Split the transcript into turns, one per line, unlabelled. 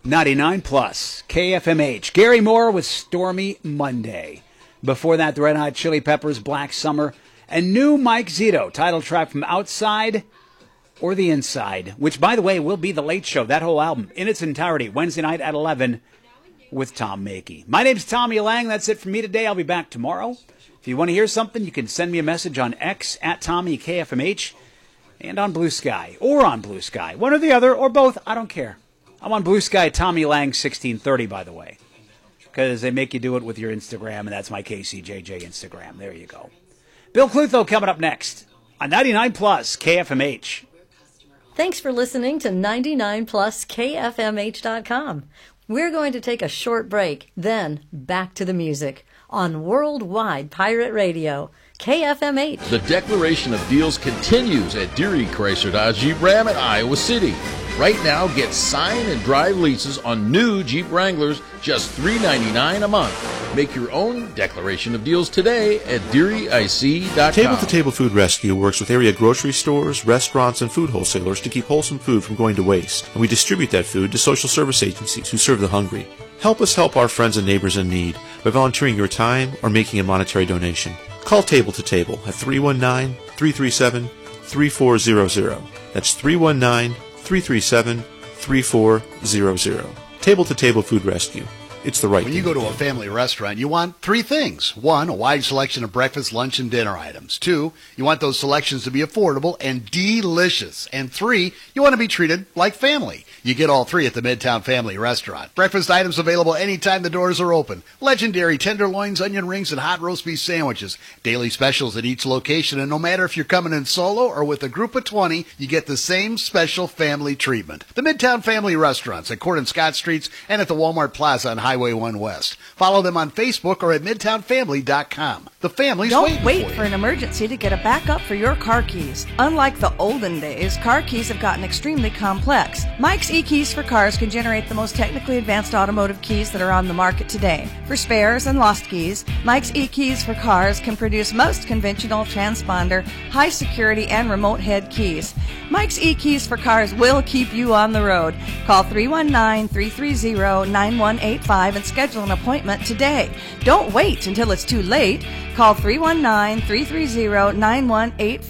99 plus KFMH. Gary Moore with Stormy Monday. Before that, the Red Hot Chili Peppers, Black Summer, and new Mike Zito, title track from Outside or the Inside, which, by the way, will be The Late Show, that whole album in its entirety, Wednesday night at 11 with Tom Mackey. My name's Tommy Lang. That's it for me today. I'll be back tomorrow. If you want to hear something, you can send me a message on X at TommyKFMH and on Blue Sky, or on Blue Sky. One or the other, or both, I don't care. I'm on Blue Sky, Tommy Lang 1630, by the way, because they make you do it with your Instagram, and that's my KCJJ Instagram. There you go. Bill Clutho coming up next on 99 plus KFMH.
Thanks for listening to 99 plus KFMH.com. We're going to take a short break, then back to the music on Worldwide Pirate Radio, KFMH.
The declaration of deals continues at Deary Chrysler Dodge Jeep Ram at Iowa City. Right now, get sign and drive leases on new Jeep Wranglers, just $399 a month. Make your own declaration of deals today at DearyIC.com.
Table-to-Table Food Rescue works with area grocery stores, restaurants, and food wholesalers to keep wholesome food from going to waste. And we distribute that food to social service agencies who serve the hungry. Help us help our friends and neighbors in need by volunteering your time or making a monetary donation. Call Table to Table at 319-337-3400. That's 319-337-3400. Table to Table Food Rescue. It's the right
When
thing
you go to
do.
a family restaurant, you want three things. One, a wide selection of breakfast, lunch, and dinner items. Two, you want those selections to be affordable and delicious. And three, you want to be treated like family. You get all three at the Midtown Family Restaurant. Breakfast items available anytime the doors are open. Legendary tenderloins, onion rings, and hot roast beef sandwiches. Daily specials at each location. And no matter if you're coming in solo or with a group of 20, you get the same special family treatment. The Midtown Family Restaurants at Court and Scott Streets and at the Walmart Plaza on Highway 1 West. Follow them on Facebook or at MidtownFamily.com. The family's
Don't wait
for
for
you.
an emergency to get a backup for your car keys. Unlike the olden days, car keys have gotten extremely complex. Mike's eKeys for Cars can generate the most technically advanced automotive keys that are on the market today. For spares and lost keys, Mike's eKeys for Cars can produce most conventional transponder, high security, and remote head keys. Mike's eKeys for Cars will keep you on the road. Call 319-330-9185 and schedule an appointment today. Don't wait until it's too late. Call 319-330-9185